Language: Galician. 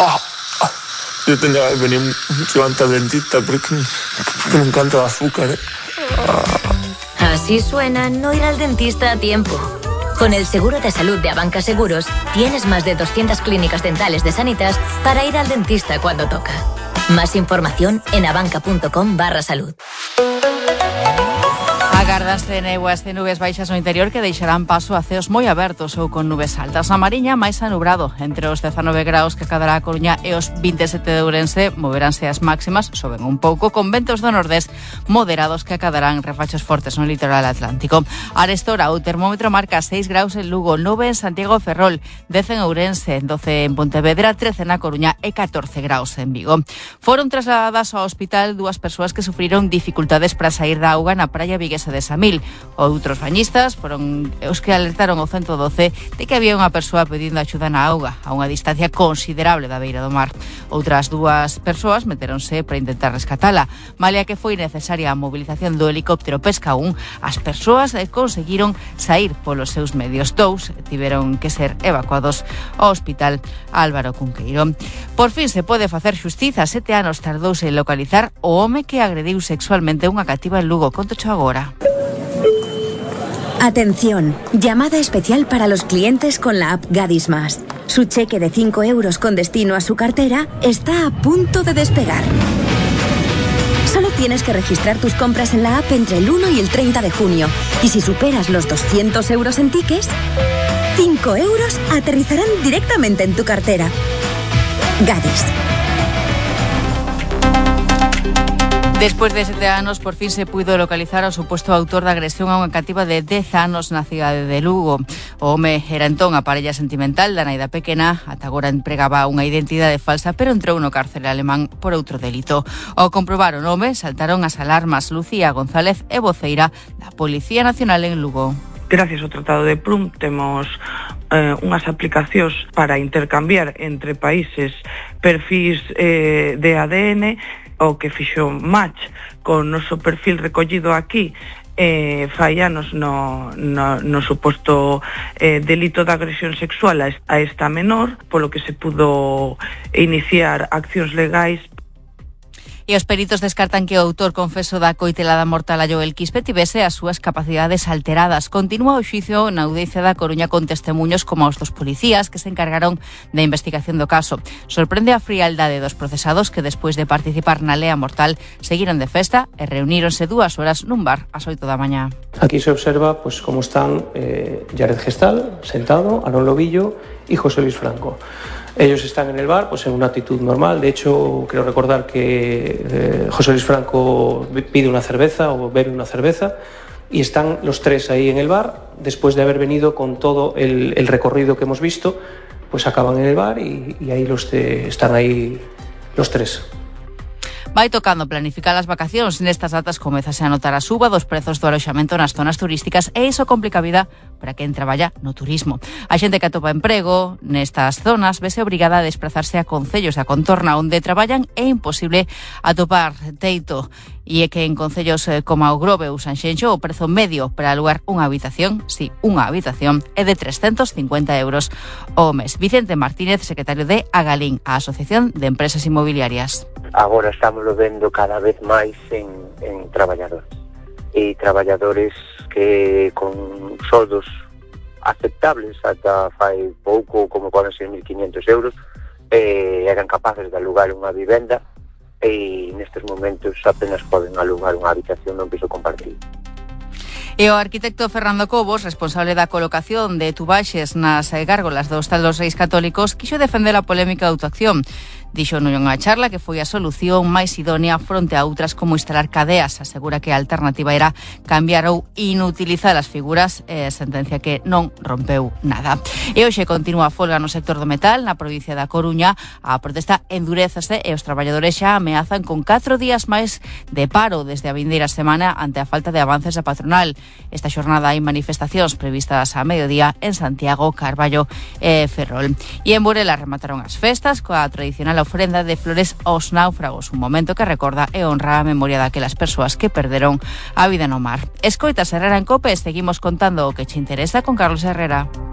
Yo tenía que venir mucho antes al dentista porque me encanta el azúcar. Así suena no ir al dentista a tiempo. Con el seguro de salud de Abanca Seguros, tienes más de 200 clínicas dentales de Sanitas para ir al dentista cuando toca. Más información en abanca.com/salud. Agárdanse néboas e nubes baixas no interior que deixarán paso a ceos moi abertos ou con nubes altas. Na Mariña, máis anubrado, entre os 19 graus que acadará a Coruña e os 27 de Ourense, moveránse as máximas, soben un pouco, con ventos do nordés moderados que acadarán refachos fortes no litoral atlántico. Arestora, o termómetro marca 6 graus en Lugo, 9 en Santiago Ferrol, 10 en Ourense, 12 en Pontevedra, 13 na Coruña e 14 graus en Vigo. Foron trasladadas ao hospital dúas persoas que sufriron dificultades para sair da auga na praia viguesa de Samil. Outros bañistas foron os que alertaron ao 112 de que había unha persoa pedindo axuda na auga a unha distancia considerable da beira do mar. Outras dúas persoas meteronse para intentar rescatala. Malia que foi necesaria a movilización do helicóptero Pesca 1, as persoas conseguiron sair polos seus medios. Dous tiveron que ser evacuados ao hospital Álvaro Cunqueiro. Por fin se pode facer xustiza. 7 anos tardouse en localizar o home que agrediu sexualmente unha cativa en Lugo. Contocho agora. Atención, llamada especial para los clientes con la app Gadis Más. Su cheque de 5 euros con destino a su cartera está a punto de despegar. Solo tienes que registrar tus compras en la app entre el 1 y el 30 de junio. Y si superas los 200 euros en tickets, 5 euros aterrizarán directamente en tu cartera. Gadis. Despois de 7 anos, por fin se puido localizar ao suposto autor da agresión a unha cativa de 10 anos na cidade de Lugo. O home era entón a parella sentimental da nai da pequena, ata agora empregaba unha identidade falsa, pero entrou no cárcere alemán por outro delito. Ao comprobar o nome, saltaron as alarmas. Lucía González é voceira da Policía Nacional en Lugo. Gracias ao Tratado de Prüm temos unhas aplicacións para intercambiar entre países perfis de ADN. O que fixo match con o noso perfil recollido aquí fai anos no suposto delito de agresión sexual a esta menor, polo que se pudo iniciar accións legais. E os peritos descartan que o autor confeso da coitelada mortal a Joel Quispe tivese as súas capacidades alteradas. Continúa o xuicio na audiencia da Coruña con testemuños como os dos policías que se encargaron da investigación do caso. Sorprende a frialdade dos procesados que despois de participar na lea mortal seguiron de festa e reuníronse 2 horas nun bar ás 8 da mañá. Aquí se observa pues como están Jared Gestal sentado, Aaron Lobillo y José Luis Franco. Ellos están en el bar pues en una actitud normal. De hecho, creo recordar que José Luis Franco pide una cerveza o bebe una cerveza y están los tres ahí en el bar. Después de haber venido con todo el recorrido que hemos visto, pues acaban en el bar y ahí están ahí los tres. Vai tocando planificar as vacacións. Nestas datas comezase a notar a suba dos prezos do aloxamento nas zonas turísticas e iso complica a vida para quen traballa no turismo. A xente que atopa emprego nestas zonas vese obrigada a desplazarse a concellos da contorna onde traballan. É imposible atopar teito e é que en concellos como o Grove ou Sanxenxo o prezo medio para alugar unha habitación, unha habitación, é de 350 euros ao mes. Vicente Martínez, secretario de Agalín, a Asociación de Empresas Inmobiliarias. Agora estamos vendo cada vez máis en traballadores e traballadores que con soldos aceptables ata fai pouco, como poden ser 1.500 euros, eran capaces de alugar unha vivenda e nestes momentos apenas poden alugar unha habitación nun piso compartido. E o arquitecto Fernando Cobos, responsable da colocación de tubaxes nas gárgolas do Hostal dos Reis Católicos, quixo defender a polémica autoacción. Dixo nunha charla que foi a solución máis idónea fronte a outras como instalar cadeas. Asegura que a alternativa era cambiar ou inutilizar as figuras, sentencia que non rompeu nada. E hoxe continúa a folga no sector do metal na provincia da Coruña. A protesta endurézase e os traballadores xa ameazan con 4 días máis de paro desde a vindeira semana ante a falta de avances da patronal. Esta xornada hai manifestacións previstas a mediodía en Santiago, Carballo e Ferrol. E en Burela remataron as festas coa tradicional ofrenda de flores aos náufragos, un momento que recorda e honra a memoria daquelas persoas que perderon a vida no mar. Escoitas Herrera en Cope, seguimos contando o que che interesa con Carlos Herrera.